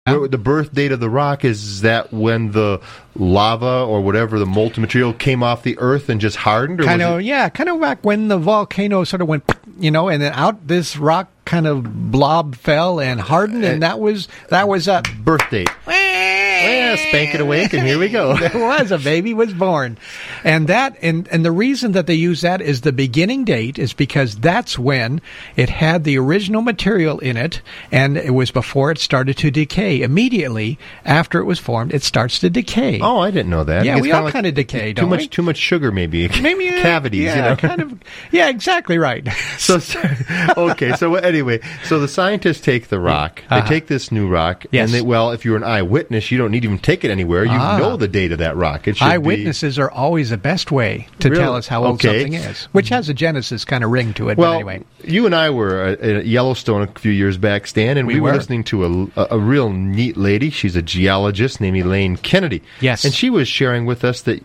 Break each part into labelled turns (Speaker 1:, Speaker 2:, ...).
Speaker 1: The birth date of the rock, is that when the lava or whatever, the molten material, came off the earth and just hardened? Or
Speaker 2: kind of back when the volcano sort of went, and then out this rock kind of blob fell and hardened, and that was a
Speaker 1: birth date. Well, spank it awake, and here we go.
Speaker 2: There was a baby was born, and the reason that they use that as the beginning date is because that's when it had the original material in it, and it was before it started to decay. Immediately after it was formed, it starts to decay.
Speaker 1: Oh, I didn't know that.
Speaker 2: Yeah, we all kind of decay, don't we?
Speaker 1: Too much sugar, maybe cavities.
Speaker 2: Yeah, Yeah, exactly right.
Speaker 1: So okay. So anyway, so the scientists take the rock. They take this new rock,
Speaker 2: yes.
Speaker 1: and if you're an eyewitness, you don't need to even take it anywhere. You know the date of that rock. It should
Speaker 2: Eyewitnesses are always the best way to tell us how old something is, which has a Genesis kind of ring to it.
Speaker 1: Well,
Speaker 2: but anyway,
Speaker 1: you and I were at Yellowstone a few years back, Stan, and we were listening to a real neat lady. She's a geologist named Elaine Kennedy.
Speaker 2: Yes.
Speaker 1: And she was sharing with us that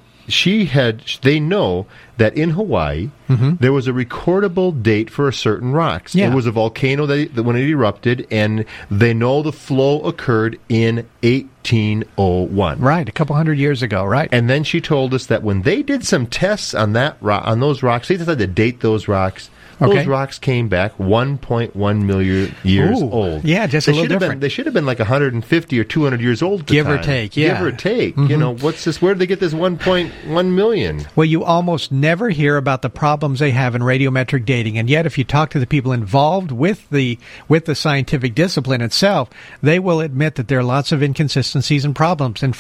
Speaker 1: they know that in Hawaii, there was a recordable date for a certain rock.
Speaker 2: Yeah.
Speaker 1: It was a volcano that when it erupted, and they know the flow occurred in 1801.
Speaker 2: Right, a couple hundred years ago, right?
Speaker 1: And then she told us that when they did some tests on those rocks, they decided to date those rocks. Those rocks came back 1.1 million years old.
Speaker 2: Yeah, just a little different.
Speaker 1: They should have been like 150 or 200 years old at the
Speaker 2: Give
Speaker 1: time.
Speaker 2: or take, yeah.
Speaker 1: Give or take. What's this? Where did they get this 1.1 million?
Speaker 2: Well, you almost never hear about the problems they have in radiometric dating, and yet if you talk to the people involved with the scientific discipline itself, they will admit that there are lots of inconsistencies and problems. In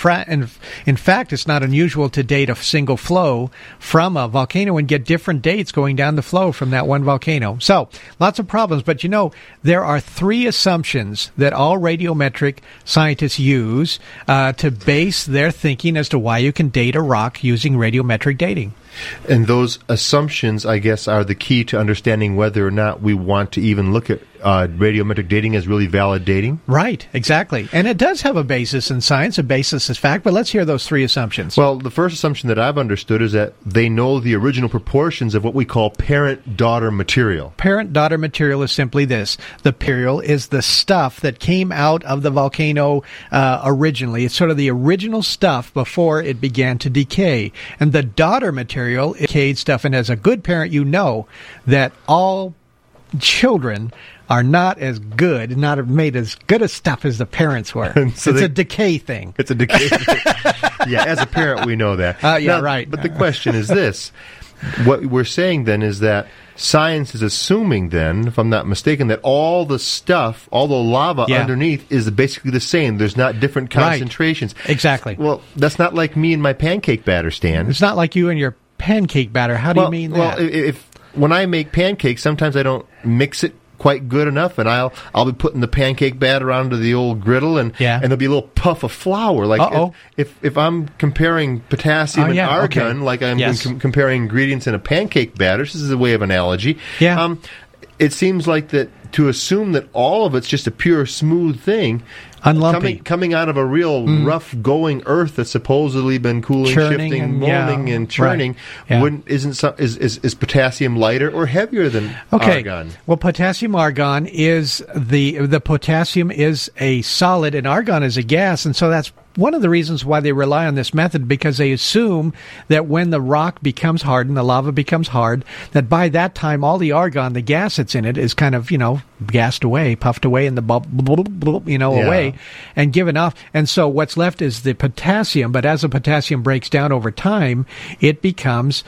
Speaker 2: fact, it's not unusual to date a single flow from a volcano and get different dates going down the flow from that one volcano. So, lots of problems, but there are 3 assumptions that all radiometric scientists use to base their thinking as to why you can date a rock using radiometric dating.
Speaker 1: And those assumptions, I guess, are the key to understanding whether or not we want to even look at radiometric dating as really valid dating.
Speaker 2: Right, exactly. And it does have a basis in science, a basis as fact, but let's hear those 3 assumptions.
Speaker 1: Well, the first assumption that I've understood is that they know the original proportions of what we call parent-daughter material.
Speaker 2: Parent-daughter material is simply this. The material is the stuff that came out of the volcano originally. It's sort of the original stuff before it began to decay. And the daughter material is decayed stuff, and as a good parent, you know that all children are not as good, not made as good a stuff as the parents were. So it's a decay thing.
Speaker 1: It's a decay thing. Yeah, as a parent, we know that.
Speaker 2: Right.
Speaker 1: But the question is this. What we're saying then is that science is assuming then, if I'm not mistaken, that all the stuff, all the lava underneath is basically the same. There's not different concentrations.
Speaker 2: Right. Exactly.
Speaker 1: Well, that's not like me and my pancake batter, Stan.
Speaker 2: It's not like you and your pancake batter. How do you mean that?
Speaker 1: Well, when I make pancakes, sometimes I don't mix it quite good enough, and I'll be putting the pancake batter onto the old griddle, and there'll be a little puff of flour. Like if I'm comparing potassium and argon, like I'm comparing ingredients in a pancake batter, this is a way of analogy.
Speaker 2: Yeah.
Speaker 1: It seems like that to assume that all of it's just a pure smooth thing,
Speaker 2: unlumpy,
Speaker 1: coming out of a real rough going earth that's supposedly been cooling,
Speaker 2: churning,
Speaker 1: shifting,
Speaker 2: and
Speaker 1: molding, and churning.
Speaker 2: Right.
Speaker 1: Is potassium lighter or heavier than argon?
Speaker 2: Well, potassium argon is the potassium is a solid and argon is a gas, and so that's one of the reasons why they rely on this method, because they assume that when the rock becomes hardened, the lava becomes hard, that by that time all the argon, the gas that's in it, is kind of, gassed away, puffed away in the away and given off. And so what's left is the potassium, but as the potassium breaks down over time, it becomes,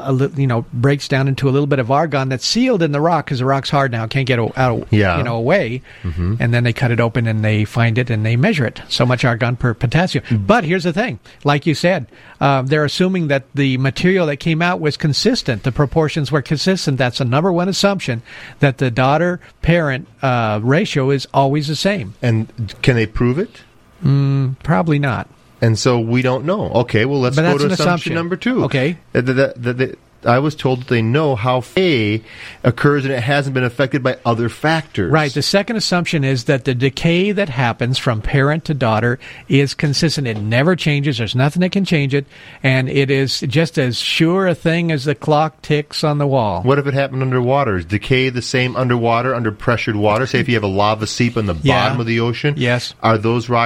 Speaker 2: breaks down into a little bit of argon that's sealed in the rock because the rock's hard now, can't get away. Mm-hmm. And then they cut it open and they find it and they measure it. So much argon per potassium. But here's the thing. Like you said, they're assuming that the material that came out was consistent. The proportions were consistent. That's the number one assumption, that the daughter-parent ratio is always the same.
Speaker 1: And can they prove it?
Speaker 2: Probably not.
Speaker 1: And so we don't know. Okay, well, let's go to assumption number 2.
Speaker 2: Okay.
Speaker 1: told that they know how decay occurs and it hasn't been affected by other factors.
Speaker 2: Right. The second assumption is that the decay that happens from parent to daughter is consistent. It never changes. There's nothing that can change it. And it is just as sure a thing as the clock ticks on the wall.
Speaker 1: What if it happened underwater? Is decay the same underwater, under pressured water? Say if you have a lava seep on the bottom of the ocean?
Speaker 2: Yes.
Speaker 1: Are those rocks